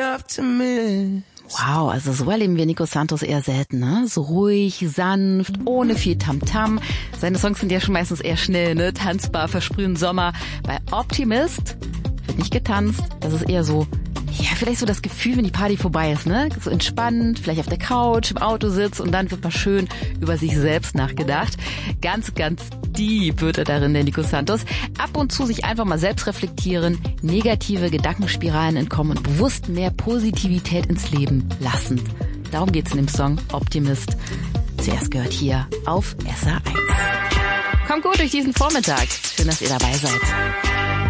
Wow, also so erleben wir Nico Santos eher selten, ne? So ruhig, sanft, ohne viel Tamtam. Seine Songs sind ja schon meistens eher schnell, ne? Tanzbar, versprühen Sommer. Bei Optimist wird nicht getanzt. Das ist eher so, ja, vielleicht so das Gefühl, wenn die Party vorbei ist, ne? So entspannt, vielleicht auf der Couch, im Auto sitzt und dann wird mal schön über sich selbst nachgedacht. Ganz, ganz deep wird er darin, der Nico Santos. Ab und zu sich einfach mal selbst reflektieren, negative Gedankenspiralen entkommen und bewusst mehr Positivität ins Leben lassen. Darum geht's in dem Song Optimist. Zuerst gehört hier auf SR1. Kommt gut durch diesen Vormittag. Schön, dass ihr dabei seid.